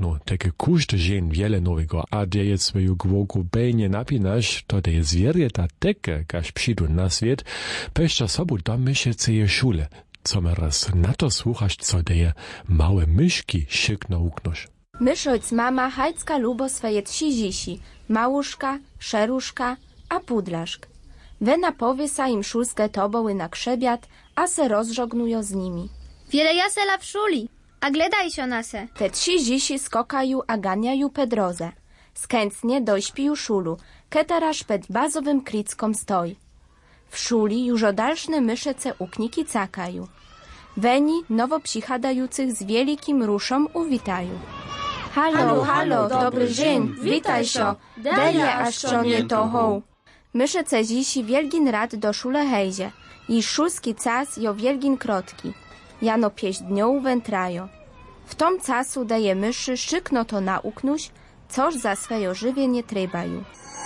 okno, takie kuszty żen wiele nowego, a gdzie je swoją głoku bejnie napinasz, to te zwierzę ta teke, każ przyjdą na świat, peszcza sobu do myszeceje szule. Co me raz na to słuchasz, co deje małe myszki szykno uknosz. Myszojc mama hajcka lubo swoje trzy zisi, małuszka, szeruszka, a pudlaszk. Wena powiesa im szulskie toboły na krzebiat, a se rozżognują z nimi. Wiele jasela w szuli, a gledaj się na se. Te trzy zisi skokają a ganiają pedrozę. Skęcnie dojśpiju szulu, ketaraż ped bazowym krickom stoi. W szuli już dalszne myszece ukniki cakają. Weni nowo przychadających z wielkim ruszom uwitają. Halo, halo, dobry dzień, witaj się, deje aż co nie to hoł. Myszece zisi wielgin rad do szule hejzie i szulski cas jo wielgin krotki. Jano pieść dnią wętrajo. W tom casu daje myszy szykno to nauknuś, coż za swoje żywienie trebają.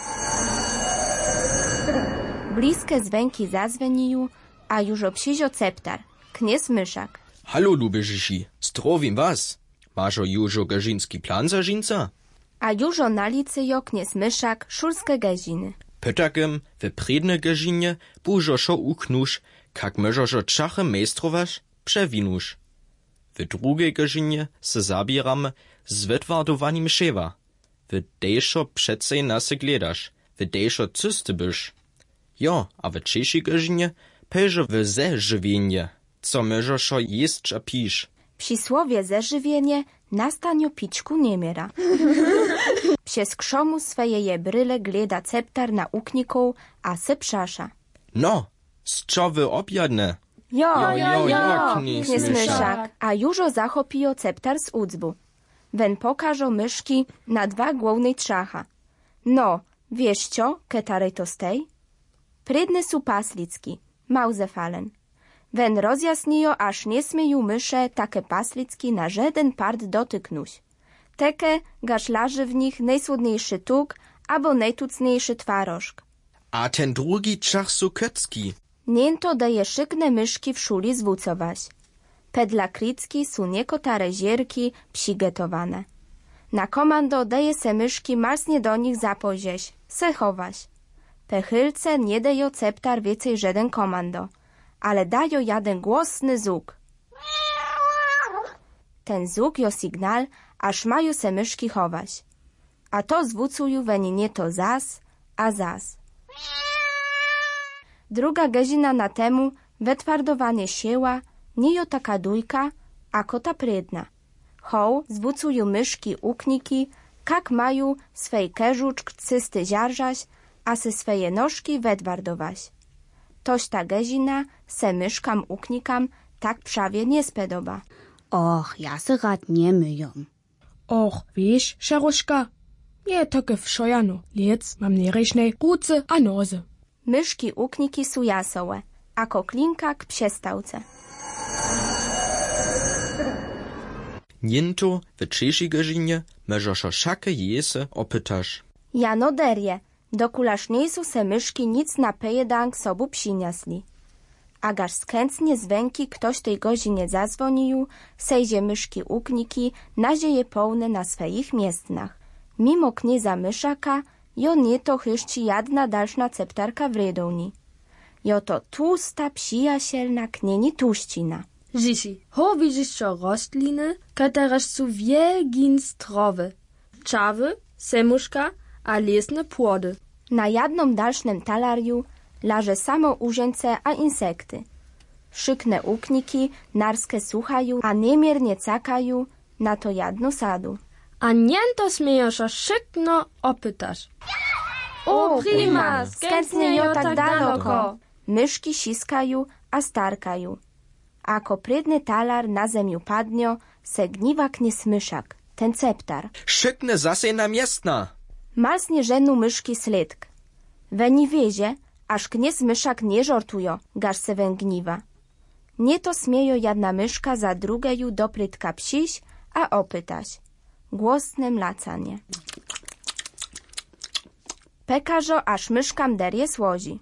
Bliskie dzwonki zazweniją, a już obsizio ceptar, kniez myszak. Hallo, lube Žiši, zdrowim was. Masz jużo gazinski plan za żinca? A jużo na licy jo kniez myszak szulskie gaziny. Pytakem, w predne gazinie, bużo szo uknusz, kak możo czachy mejstrowasz, przewinusz. W drugiej gazinie se zabieramy z wytwardowanym szewa. W dejszo przedsej nasy gledasz, w dejszo cysty bysz. Jo, a w trzeciej gazinie pejże w zeżywienie, co możo szo jest a pisz. Przysłowie zeżywienie nastanio pićku nie miera. Przez krzomu swoje bryle gleda ceptar na ukniką, a se przasza. No, z czo wy objadne? Jo, kniez myszak. A jużo zachopijo ceptar z udzbu. Wen pokażo myszki na dwa głównej trzacha. No, wiesz cio, ketarej to stej? Prydny su paslicki, małze falen. Wen rozjasnijo, aż nie smieją mysze takie paslicki na żaden part dotyknuś. Teke gaszlarzy w nich najsłodniejszy tuk, albo najtucniejszy twarożk. A ten drugi czach su köcki. Niento daje szykne myszki w szuli zwucować. Pedla kricki su niekotare zierki przygetowane. Na komando daje se myszki masnie do nich zapozieś, se chować. Pechylce nie dają ceptar więcej żaden komando, ale dają jeden głosny zuk. Ten zuk jo sygnal, aż mają se myszki chować. A to zwucują weni nie to zas, a zas. Druga gazina na temu wytwardowanie sieła, nie jo taka dujka, a kota prydna. Hoł zwucują myszki ukniki, kak mają swej keżuczk cysty ziarżaś, a se swoje nożki wytwardować. Toś ta gazina se myszkam uknikam tak prawie nie spodoba. Och, ja se rad nie myją. Och, wiesz, Szaruszka, nie takie wszojano, liec mam nieresznej ruce a noze. Myszki ukniki su jasołe, a koklinka k przestałce. Niento w trzeciej gazinie możo szo szakę jese opytasz. Jano derje, dokulaż nie su se myszki nic na pejedang sobu przyniosli. A gaż skęcnie z węki ktoś tej godzinie zadzwonił, sejdzie myszki ukniki, nazieje pełne na swoich miestnach. Mimo knieza myszaka, jo nie to chyszci jadna dalszna ceptarka w redowni. Jo to tłusta, przyjacielna knieni tuścina. Žiši, ho widzisz co rostliny, które są wielgin zdrowe. Czawy, semuszka a lesne płody. Na jednym dalszym talariu laże samo urzęce a insekty. Szykne ukniki narskie słuchają, a niemiernie cakają na to jedno sadu. A niento smieją się szykno opytasz. O, prima, skętnie jo tak daleko. Myszki siskają, a starkają. A koprydny talar na ziemiu padnio, se gniwa knies myszak, ten ceptar. Szykne zase na miestna. Malsnie żenu myszki slidk. Weni wiezie, aż knies myszak nie żortujo, gaż se wen gniwa. Nie to smiejo jedna myszka za drugeju do prytka psiś, a opytać. Głosne mlacanie. Pekarzo aż myszkam derje słodzi.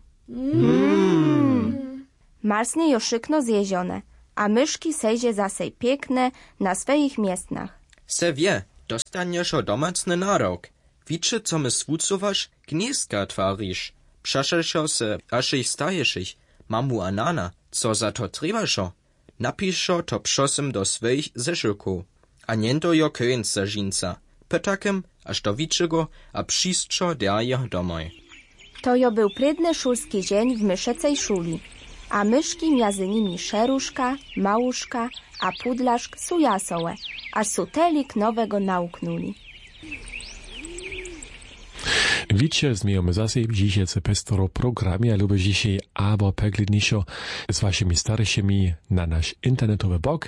Malsnie jo szykno zjezione, a myszki sejdzie zasej piękne na swoich miestnach. Se wie, Dostaniesz domacny narok. Wicze, co my swucowasz, gniezka twarisz. Przeszeszo se, aż ich stajesz ich. Mamu anana, co za to trebaszo? Napiszo to przosem do swoich zeszyłków. A niento jo końc za żinca. Pytakem, aż do wiczego, a przyjstczo daje domoj. To jo był prydny szulski dzień w myszecej szuli, a myszki między nimi szeruszka, małuszka, a pudlaszk su jasołe, a sutelik nowego nauknuli. Wiecie, zmiejemy zase dzisiaj pestoro programie, a lubię dzisiaj abo peglidniszo z waszymi starszymi na nasz internetowy blog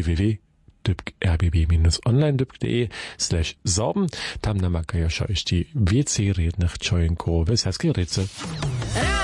www.rbb-online.de/sorben. Tam namakają się jeszcze więcej rednych członków w Saskiej Ryce.